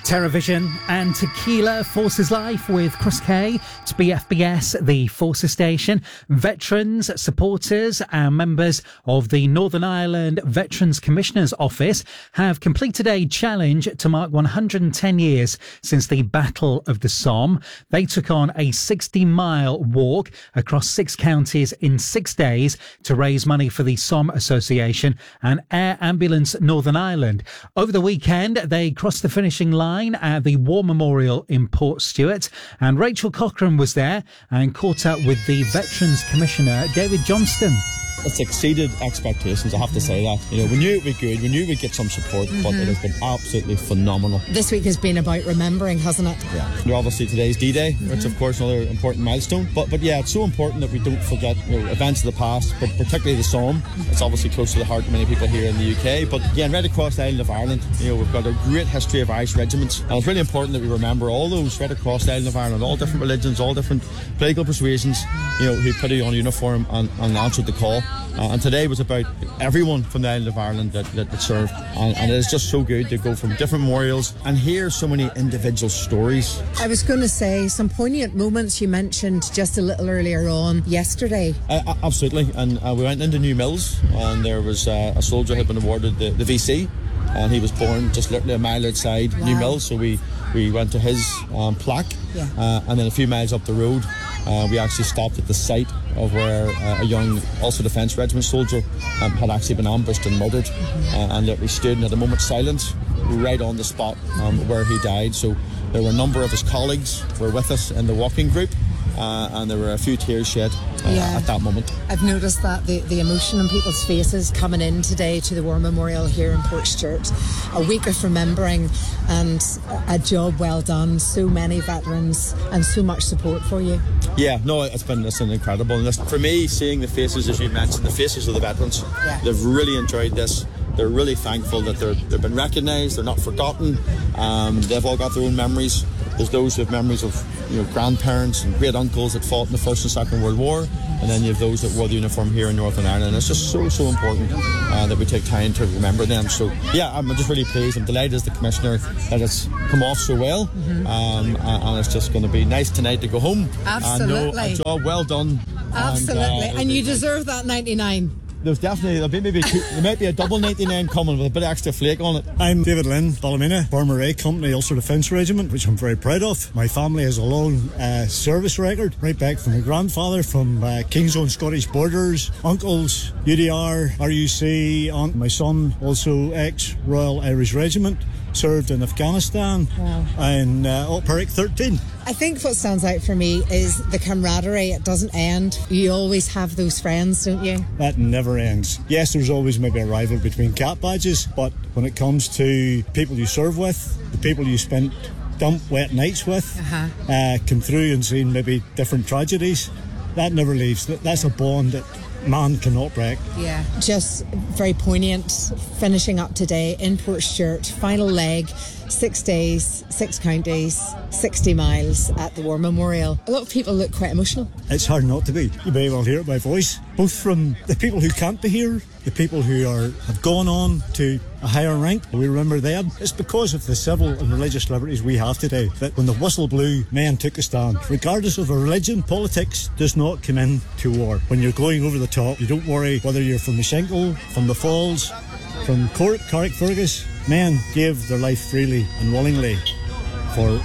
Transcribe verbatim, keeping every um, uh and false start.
TerraVision and Tequila Forces Life with Chris Kay to B F B S, the Forces Station. Veterans, supporters and members of the Northern Ireland Veterans Commissioner's Office have completed a challenge to mark one hundred ten years since the Battle of the Somme. They took on a sixty mile walk across six counties in six days to raise money for the Somme Association and Air Ambulance Northern Ireland. Over the weekend, they crossed the finishing line at the War Memorial in Portstewart, and Rachel Cochrane was there and caught up with the Veterans Commissioner David Johnston. It's exceeded expectations, I have to say that. You know, we knew it would be good, we knew we'd get some support, mm-hmm. but it has been absolutely phenomenal. This week has been about remembering, hasn't it? Yeah. You know, obviously today's D-Day, mm-hmm. which of course another important milestone, but but yeah, it's so important that we don't forget, you know, events of the past, but particularly the Somme. It's obviously close to the heart of many people here in the U K, but again, right across the island of Ireland, you know, we've got a great history of Irish regiments, and it's really important that we remember all those right across the island of Ireland, all different religions, all different political persuasions, you know, who put on a uniform and, and answered the call. Uh, and today was about everyone from the island of Ireland that, that, that served, and, and it is just so good to go from different memorials and hear so many individual stories. I was going to say some poignant moments you mentioned just a little earlier on yesterday. Uh, absolutely, and uh, we went into New Mills, and there was uh, a soldier who had been awarded the, the V C, and he was born just literally a mile outside wow. New Mills, so we, we went to his um, plaque, yeah. uh, and then a few miles up the road Uh, we actually stopped at the site of where uh, a young Ulster Defence Regiment soldier um, had actually been ambushed and murdered, mm-hmm. uh, and literally stood and had a moment's silence right on the spot um, where he died. So there were a number of his colleagues who were with us in the walking group, uh, and there were a few tears shed uh, yeah. at that moment. I've noticed that the, the emotion on people's faces coming in today to the War Memorial here in Portstewart. A week of remembering and a job well done. So many veterans and so much support for you. Yeah, no, it's been, it's been incredible. And this, for me, seeing the faces, as you mentioned, the faces of the veterans, yeah. they've really enjoyed this. They're really thankful that they're, they've been recognised, they're not forgotten. Um, they've all got their own memories. There's those who have memories of, you know, grandparents and great uncles that fought in the First and Second World War, and then you have those that wore the uniform here in Northern Ireland. And it's just so, so important uh, that we take time to remember them. So, yeah, I'm just really pleased. I'm delighted as the Commissioner that it's come off so well, mm-hmm. um, and it's just going to be nice tonight to go home. Absolutely. And know a job well done. Absolutely. And, uh, and you deserve that ninety-nine. There's definitely, there'll be maybe two, there might be a double ninety-nine coming with a bit of extra flake on it. I'm David Lynn, Ballymena, former A Company Ulster Defence Regiment, which I'm very proud of. My family has a long uh, service record, right back from my grandfather, from uh, King's Own Scottish Borders, uncles, U D R, R U C, aunt, my son, also ex-Royal Irish Regiment, served in Afghanistan, wow. and uh, up Peric thirteen. I think what stands out for me is the camaraderie. It doesn't end. You always have those friends, don't you? That never ends. Yes, there's always maybe a rival between cap badges, but when it comes to people you serve with, the people you spent dump wet nights with, uh-huh. uh, come through and seen maybe different tragedies, that never leaves. That's a bond that man cannot break. Yeah, just very poignant. Finishing up today in Portstewart, final leg, six days, six counties, sixty miles at the War Memorial. A lot of people look quite emotional. It's hard not to be. You may well hear it by voice, both from the people who can't be here, the people who are have gone on to a higher rank. We remember them. It's because of the civil and religious liberties we have today that when the whistle blew, men took a stand. Regardless of a religion, politics does not come in to war. When you're going over the top, you don't worry whether you're from Mishinkle, from the Falls, from Cork, Carrickfergus. Men gave their life freely and willingly for